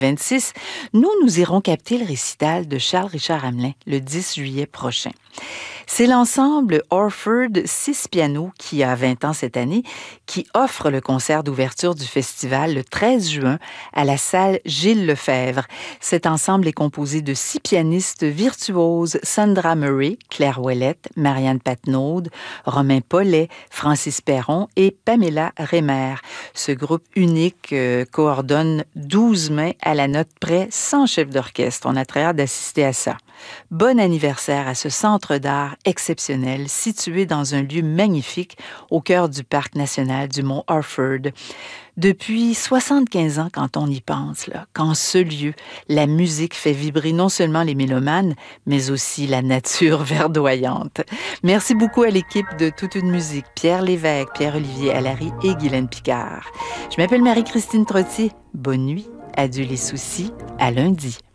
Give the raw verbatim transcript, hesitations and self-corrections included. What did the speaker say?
vingt-six, nous, nous irons capter le récital de Charles-Richard Hamelin le dix juillet prochain. C'est l'ensemble Orford six pianos qui a vingt ans cette année qui offre le concert d'ouverture du festival le treize juin à la salle Gilles Lefebvre. Cet ensemble est composé de six pianistes virtuoses, Sandra Murray, Claire Ouellette, Marianne Patnaud, Romain Paulet, Francis Perron et Pamela Rémer. Ce groupe unique euh, coordonne douze mains à la note près sans chef d'orchestre. On a très hâte d'assister à ça. Bon anniversaire à ce centre d'art exceptionnel situé dans un lieu magnifique au cœur du parc national du Mont Orford. Depuis soixante-quinze ans, quand on y pense, là, qu'en ce lieu, la musique fait vibrer non seulement les mélomanes, mais aussi la nature verdoyante. Merci beaucoup à l'équipe de Toute une musique, Pierre Lévesque, Pierre-Olivier Allary et Guylaine Picard. Je m'appelle Marie-Christine Trottier. Bonne nuit, adieu les soucis, à lundi.